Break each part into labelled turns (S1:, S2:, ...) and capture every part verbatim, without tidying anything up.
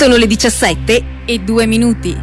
S1: Sono le diciassette e due minuti.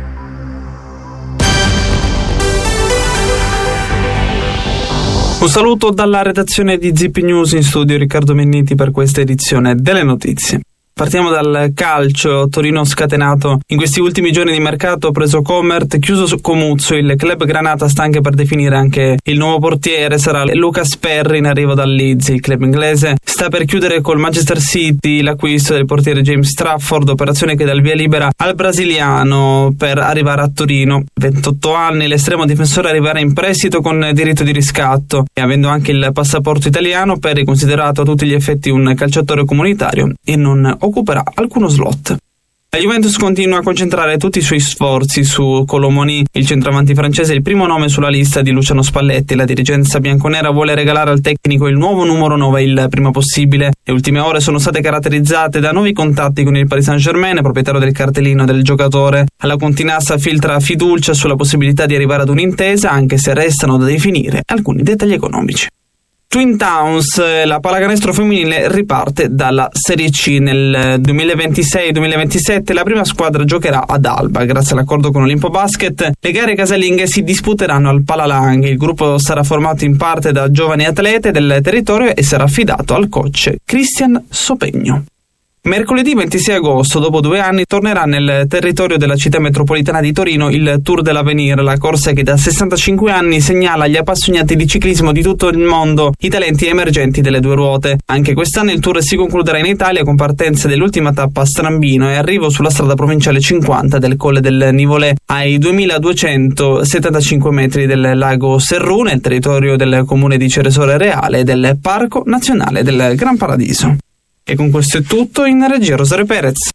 S2: Un saluto dalla redazione di Zip News, in studio Riccardo Menniti per questa edizione delle notizie. Partiamo dal calcio. Torino scatenato in questi ultimi giorni di mercato, preso Comert, chiuso Comuzzo. Il club granata sta anche per definire anche il nuovo portiere, sarà Lucas Perry in arrivo dal Leeds. Il club inglese sta per chiudere col Manchester City l'acquisto del portiere James Trafford, operazione che dà il via libera al brasiliano per arrivare a Torino. ventotto anni, l'estremo difensore arriverà in prestito con diritto di riscatto e avendo anche il passaporto italiano, Perry è considerato a tutti gli effetti un calciatore comunitario e non occuperà alcuno slot. La Juventus continua a concentrare tutti i suoi sforzi su Colomoni, il centravanti francese, il primo nome sulla lista di Luciano Spalletti. La dirigenza bianconera vuole regalare al tecnico il nuovo numero nove il prima possibile. Le ultime ore sono state caratterizzate da nuovi contatti con il Paris Saint-Germain, proprietario del cartellino del giocatore. Alla Continassa filtra fiducia sulla possibilità di arrivare ad un'intesa, anche se restano da definire alcuni dettagli economici. Twin Towns, la pallacanestro femminile riparte dalla Serie C. Nel duemilaventisei duemilaventisette la prima squadra giocherà ad Alba. Grazie all'accordo con Olimpo Basket, le gare casalinghe si disputeranno al Palalanghe. Il gruppo sarà formato in parte da giovani atlete del territorio e sarà affidato al coach Cristian Sopegno. Mercoledì ventisei agosto, dopo due anni, tornerà nel territorio della città metropolitana di Torino il Tour de l'Avenir, la corsa che da sessantacinque anni segnala agli appassionati di ciclismo di tutto il mondo i talenti emergenti delle due ruote. Anche quest'anno il Tour si concluderà in Italia con partenze dell'ultima tappa a Strambino e arrivo sulla strada provinciale cinquanta del Colle del Nivolè ai duemiladuecentosettantacinque metri del lago Serrù, nel territorio del comune di Ceresole Reale e del Parco Nazionale del Gran Paradiso. E con questo è tutto. In regia Rosario Perez.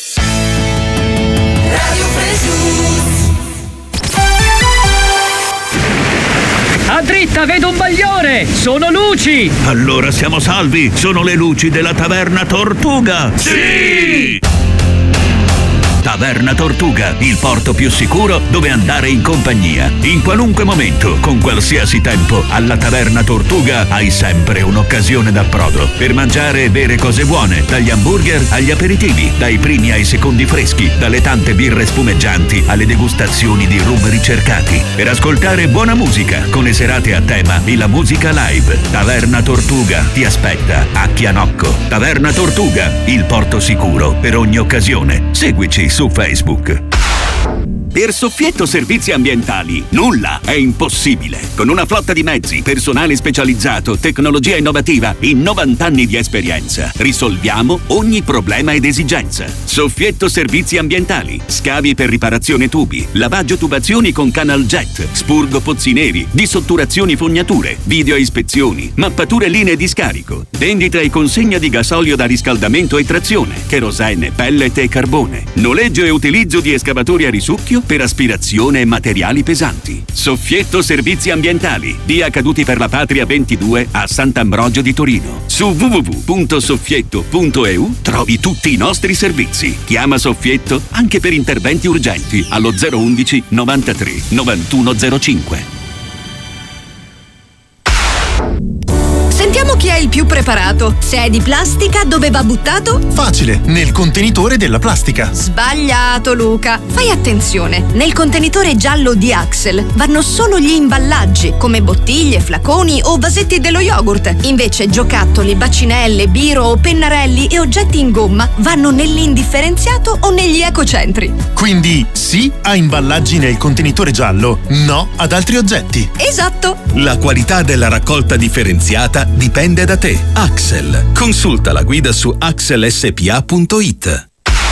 S3: A dritta vedo un bagliore! Sono luci!
S4: Allora siamo salvi! Sono le luci della Taverna Tortuga! Sì! Taverna Tortuga, il porto più sicuro dove andare in compagnia. In qualunque momento, con qualsiasi tempo, alla Taverna Tortuga hai sempre un'occasione d'approdo per mangiare e bere cose buone, dagli hamburger agli aperitivi, dai primi ai secondi freschi, dalle tante birre spumeggianti alle degustazioni di rum ricercati, per ascoltare buona musica con le serate a tema e la musica live. Taverna Tortuga ti aspetta a Chianocco. Taverna Tortuga, il porto sicuro per ogni occasione. Seguici su Facebook. Per Soffietto Servizi Ambientali nulla è impossibile. Con una flotta di mezzi, personale specializzato, tecnologia innovativa e novanta anni di esperienza, risolviamo ogni problema ed esigenza. Soffietto Servizi Ambientali, scavi per riparazione tubi, lavaggio tubazioni con canal jet, spurgo pozzi neri, dissotturazioni fognature, video ispezioni, mappature linee di scarico, vendita e consegna di gasolio da riscaldamento e trazione, cherosene, pellet e carbone, noleggio e utilizzo di escavatori a risucchio per aspirazione e materiali pesanti. Soffietto Servizi Ambientali, via Caduti per la Patria ventidue a Sant'Ambrogio di Torino. Su w w w punto soffietto punto e u trovi tutti i nostri servizi. Chiama Soffietto anche per interventi urgenti allo zero undici novantatré novantuno zero cinque.
S1: Sentiamo chi è il più preparato. Se è di plastica, dove va buttato?
S5: Facile, nel contenitore della plastica.
S1: Sbagliato, Luca. Fai attenzione. Nel contenitore giallo di Axel vanno solo gli imballaggi, come bottiglie, flaconi o vasetti dello yogurt. Invece giocattoli, bacinelle, biro o pennarelli e oggetti in gomma vanno nell'indifferenziato o negli ecocentri.
S5: Quindi sì a imballaggi nel contenitore giallo, no ad altri oggetti.
S1: Esatto.
S6: La qualità della raccolta differenziata dipende da te. Axel. Consulta la guida su axel s p a punto i t.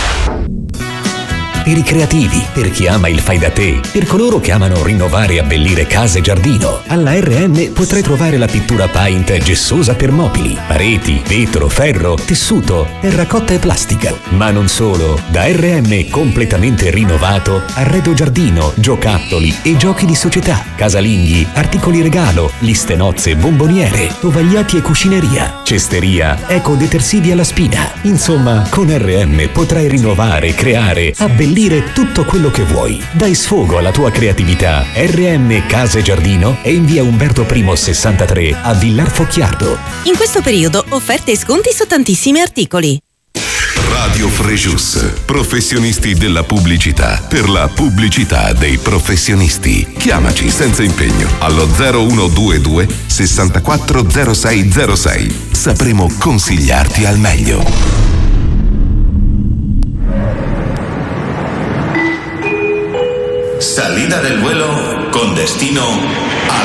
S7: Per i creativi, per chi ama il fai da te, per coloro che amano rinnovare e abbellire casa e giardino, alla R M potrai trovare la pittura paint gessosa per mobili, pareti, vetro, ferro, tessuto, terracotta e plastica. Ma non solo, da R M completamente rinnovato, arredo giardino, giocattoli e giochi di società, casalinghi, articoli regalo, liste nozze, bomboniere, tovagliati e cucineria, cesteria, ecodetersivi alla spina. Insomma, con R M potrai rinnovare, creare, abbellire tutto quello che vuoi. Dai sfogo alla tua creatività. R M Casa e Giardino è in via Umberto I sessantatré a Villar Focchiardo.
S8: In questo periodo offerte e sconti su tantissimi articoli. Radio Frejus, professionisti della pubblicità, per la pubblicità dei professionisti. Chiamaci senza impegno allo zero uno due due sessantaquattro zero sei zero sei. Sapremo consigliarti al meglio.
S9: Salida del vuelo con destino a